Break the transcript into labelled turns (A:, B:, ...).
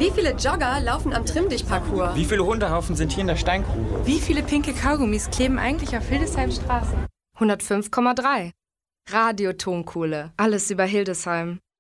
A: Wie viele Jogger laufen am Trimm-Dich-Parcours?
B: Wie viele Hundehaufen sind hier in der Steingrube?
C: Wie viele pinke Kaugummis kleben eigentlich auf Hildesheim Straße?
D: 105,3. Radio Tonkohle. Alles über Hildesheim.